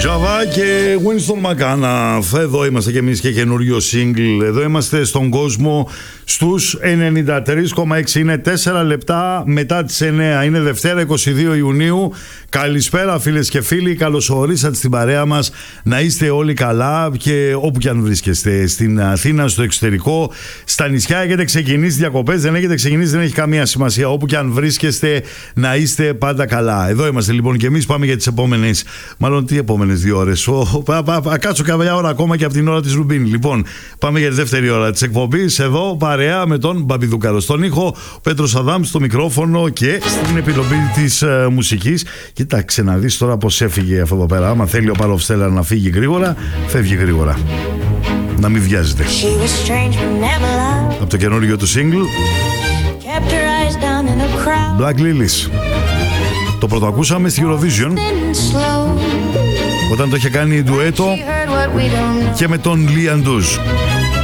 Java και Winston McAnuff. Εδώ είμαστε κι εμείς και καινούριο single. Εδώ είμαστε στον κόσμο στους 93,6. Είναι 4 λεπτά μετά τις 9. Είναι Δευτέρα 22 Ιουνίου. Καλησπέρα φίλες και φίλοι. Καλώς ορίσατε στην παρέα μας. Να είστε όλοι καλά και όπου κι αν βρίσκεστε. Στην Αθήνα, στο εξωτερικό, στα νησιά. Έχετε ξεκινήσει διακοπές, δεν έχετε ξεκινήσει, δεν έχει καμία σημασία. Όπου κι αν βρίσκεστε, να είστε πάντα καλά. Εδώ είμαστε λοιπόν και εμείς. Πάμε για τις επόμενες, μάλλον τι επόμενες 2 ώρες. Κάτσω καμιά ώρα ακόμα και από την ώρα της Ρουμπίνη. Λοιπόν, πάμε για τη δεύτερη ώρα της εκπομπής. Εδώ παρέα με τον Μπαμπιδούκαρο στον ήχο, Πέτρος Αδάμ στο μικρόφωνο και στην επιλογή της μουσικής. Κοίταξε να δεις τώρα πως έφυγε αυτό εδώ πέρα. Άμα θέλει ο Παλοφστέλλα να φύγει γρήγορα, φεύγει γρήγορα. Να μην βιάζεται. Από το καινούργιο του single Black Lilies. Το πρώτο ακούσαμε στη Eurovision όταν το είχε κάνει ντουέτο και με τον Lee Andrews.